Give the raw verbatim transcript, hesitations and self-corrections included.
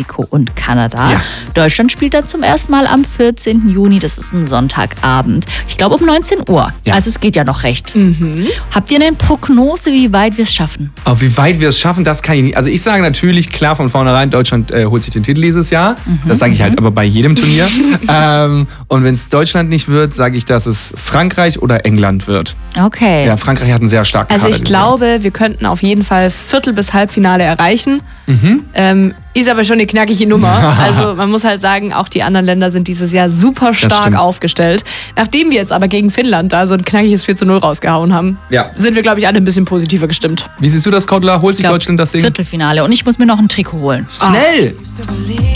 Mexiko und Kanada. Ja. Deutschland spielt dann zum ersten Mal am vierzehnten Juni, das ist ein Sonntagabend. Ich glaube um neunzehn Uhr. Ja. Also es geht ja noch recht. Mhm. Habt ihr eine Prognose, wie weit wir es schaffen? Aber wie weit wir es schaffen, das kann ich nicht. Also ich sage natürlich klar von vornherein, Deutschland äh, holt sich den Titel dieses Jahr. Mhm. Das sage ich halt aber bei jedem Turnier. ähm, und wenn es Deutschland nicht wird, sage ich, dass es Frankreich oder England wird. Okay. Ja, Frankreich hat einen sehr starken Also Kader ich dieses Jahr. glaube, wir könnten auf jeden Fall Viertel- bis Halbfinale erreichen. Mhm. Ähm, ist aber schon eine knackige Nummer. Also man muss halt sagen, auch die anderen Länder sind dieses Jahr super stark stimmt. aufgestellt. Nachdem wir jetzt aber gegen Finnland da so ein knackiges vier zu null rausgehauen haben, Ja. sind wir, glaube ich, alle ein bisschen positiver gestimmt. Wie siehst du das, Cordula? Holt sich glaub, Deutschland das Ding? Viertelfinale und ich muss mir noch ein Trikot holen. Schnell!